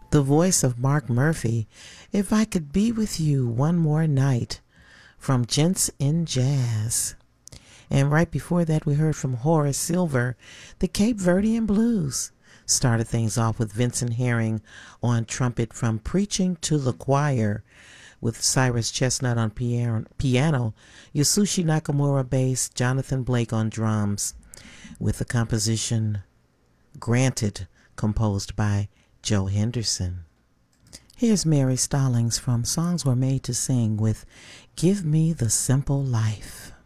The voice of Mark Murphy, If I Could Be With You One More Night, from Gents in Jazz. And right before that, we heard from Horace Silver, the Cape Verdean Blues. Started things off with Vincent Herring on trumpet from Preaching to the Choir, with Cyrus Chestnut on piano, Yasushi Nakamura bass, Jonathan Blake on drums, with the composition Granted, composed by Joe Henderson. Here's Mary Stallings from Songs Were Made to Sing with Give Me the Simple Life.